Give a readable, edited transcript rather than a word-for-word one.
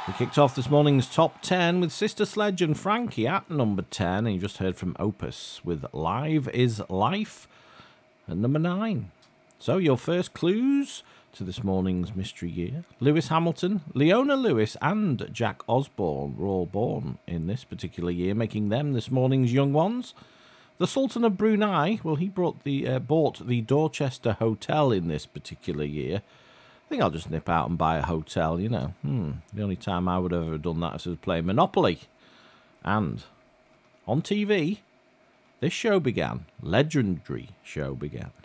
We kicked off this morning's top 10 with Sister Sledge and Frankie at number 10. And you just heard from Opus with Live is Life at number 9. So your first clues to this morning's mystery year. Lewis Hamilton, Leona Lewis and Jack Osborne were all born in this particular year, making them this morning's young ones. The Sultan of Brunei, well, he bought the Dorchester Hotel in this particular year. I think I'll just nip out and buy a hotel, you know. The only time I would have ever done that is to play Monopoly. And on TV, this show began. Legendary show began.